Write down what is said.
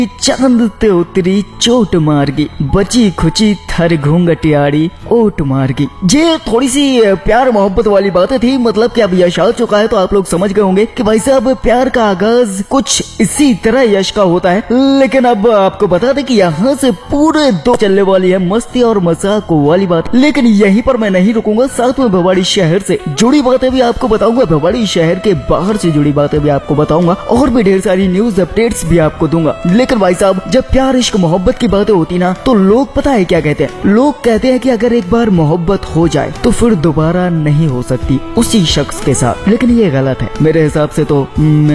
चांद ते उतरी चोट मारगी, बची खुची थर घूंघटियाड़ी ओट मारगी। ये थोड़ी सी प्यार मोहब्बत वाली बातें थी, मतलब कि अब यश आ चुका है तो आप लोग समझ गए होंगे कि भाई साहब प्यार का आगाज कुछ इसी तरह यश का होता है। लेकिन अब आपको बता दें कि यहाँ से पूरे दो चलने वाली है मस्ती और मजाक वाली बात। लेकिन यहीं पर मैं नहीं रुकूंगा, साथ में भिवाड़ी शहर से जुड़ी बातें भी आपको बताऊंगा, भिवाड़ी शहर के बाहर से जुड़ी बातें भी आपको बताऊंगा और भी ढेर सारी न्यूज अपडेट्स भी आपको दूंगा। लेकिन भाई साहब जब प्यार इश्क मोहब्बत की बातें होती ना तो लोग पता है क्या कहते हैं, लोग कहते हैं कि अगर एक बार मोहब्बत हो जाए तो फिर दोबारा नहीं हो सकती उसी शख्स के साथ। लेकिन ये गलत है मेरे हिसाब से तो।